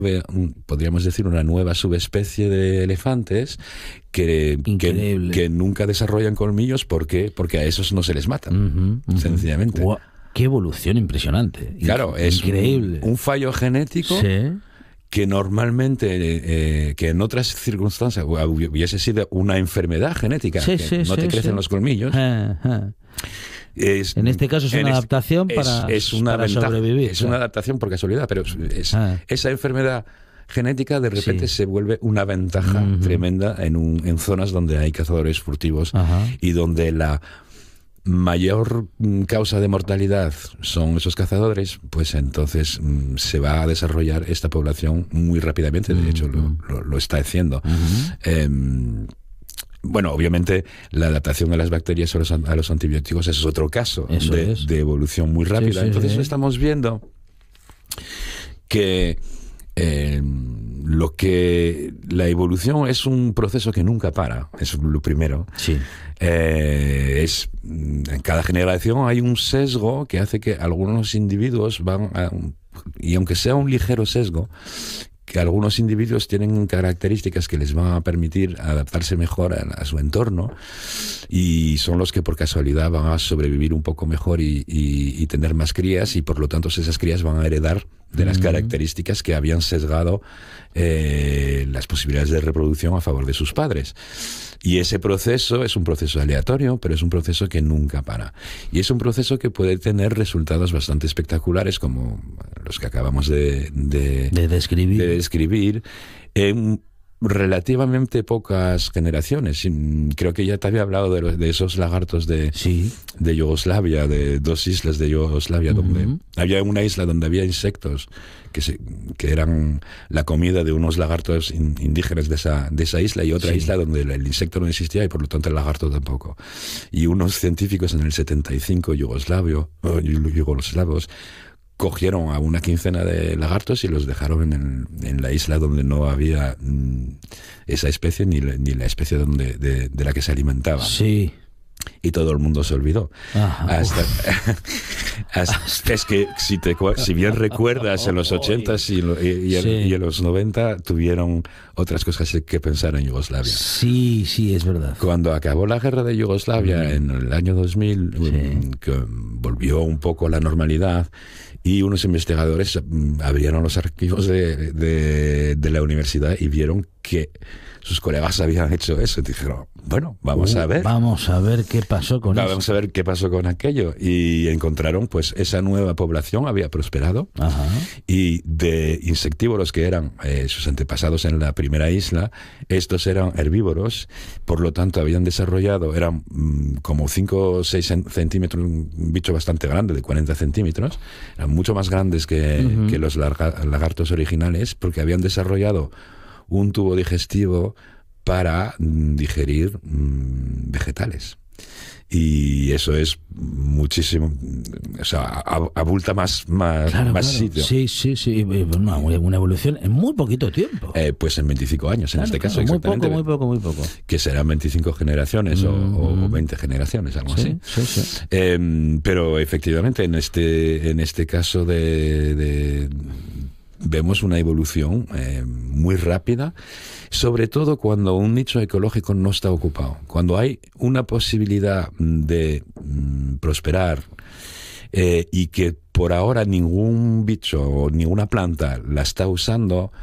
podríamos decir, una nueva subespecie de elefantes que nunca desarrollan colmillos. ¿Por qué? Porque a esos no se les matan, sencillamente. Wow, ¡qué evolución impresionante! Claro, es increíble. Un fallo genético. Sí. Que normalmente, que en otras circunstancias hubiese sido una enfermedad genética, no te crecen los colmillos. En este caso es una adaptación para sobrevivir. Es una adaptación por casualidad, pero esa enfermedad genética de repente se vuelve una ventaja tremenda en zonas donde hay cazadores furtivos y donde la mayor causa de mortalidad son esos cazadores, pues entonces se va a desarrollar esta población muy rápidamente. De hecho lo está haciendo. Bueno, obviamente la adaptación de las bacterias a los antibióticos es otro caso de evolución muy rápida. Entonces estamos viendo que la evolución es un proceso que nunca para, es lo primero. En cada generación hay un sesgo que hace que algunos individuos y aunque sea un ligero sesgo, que algunos individuos tienen características que les van a permitir adaptarse mejor a su entorno, y son los que por casualidad van a sobrevivir un poco mejor y tener más crías, y por lo tanto esas crías van a heredar de las características que habían sesgado las posibilidades de reproducción a favor de sus padres. Y ese proceso es un proceso aleatorio, pero es un proceso que nunca para. Y es un proceso que puede tener resultados bastante espectaculares, como los que acabamos de describir, en relativamente pocas generaciones. Creo que ya te había hablado de esos lagartos de Yugoslavia, de dos islas de Yugoslavia, donde había una isla donde había insectos que eran la comida de unos lagartos indígenas de esa isla, y otra isla donde el insecto no existía y por lo tanto el lagarto tampoco. Y unos científicos en el 75 yugoslavos cogieron a una quincena de lagartos y los dejaron en la isla donde no había esa especie ni la especie de la que se alimentaba. Y todo el mundo se olvidó. Es que si bien recuerdas, en los 80s y en los 90 tuvieron otras cosas que pensar en Yugoslavia. Sí, es verdad. Cuando acabó la guerra de Yugoslavia en el año 2000, que volvió un poco a la normalidad, y unos investigadores abrieron los archivos de la universidad y vieron que sus colegas habían hecho eso. Y dijeron, bueno, vamos a ver qué pasó con eso. Vamos a ver qué pasó con aquello. Y encontraron, pues, esa nueva población había prosperado. Y de insectívoros que eran sus antepasados en la primera isla, estos eran herbívoros, por lo tanto habían desarrollado, eran como 5 o 6 centímetros, un bicho bastante grande, de 40 centímetros, eran mucho más grandes que los lagartos originales, porque habían desarrollado un tubo digestivo para digerir vegetales. Y eso es muchísimo, o sea, abulta más sitio. Sí, una evolución en muy poquito tiempo. Pues en 25 años, en este caso, exactamente. Muy poco. Que serán 25 generaciones o 20 generaciones, algo así. Pero efectivamente, en este caso vemos una evolución muy rápida, sobre todo cuando un nicho ecológico no está ocupado. Cuando hay una posibilidad de prosperar y que por ahora ningún bicho o ninguna planta la está usando,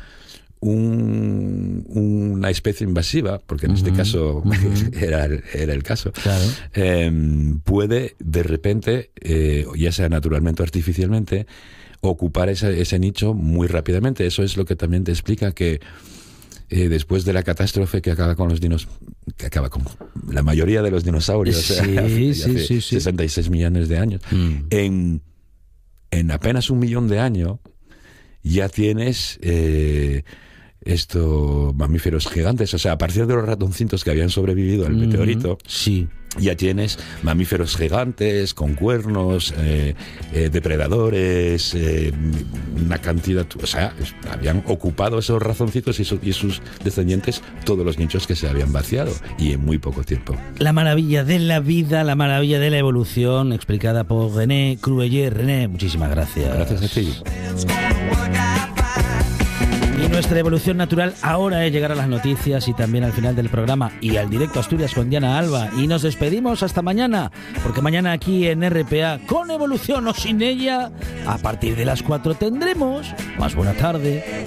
una especie invasiva, porque en este caso era el caso, puede de repente, ya sea naturalmente o artificialmente, ocupar ese nicho muy rápidamente. Eso es lo que también te explica que después de la catástrofe que acaba con la mayoría de los dinosaurios hace 66 millones de años, en apenas 1 millón de años ya tienes mamíferos gigantes. O sea, a partir de los ratoncitos que habían sobrevivido al meteorito, ya tienes mamíferos gigantes con cuernos, depredadores, una cantidad, o sea, habían ocupado esos ratoncitos y sus descendientes todos los nichos que se habían vaciado, y en muy poco tiempo. La maravilla de la vida, la maravilla de la evolución, explicada por René Crueller. René, muchísimas gracias. Gracias a ti. Nuestra evolución natural ahora es llegar a las noticias y también al final del programa y al directo Asturias con Diana Alba. Y nos despedimos hasta mañana, porque mañana aquí en RPA, con evolución o sin ella, a partir de las 4 tendremos más buena tarde.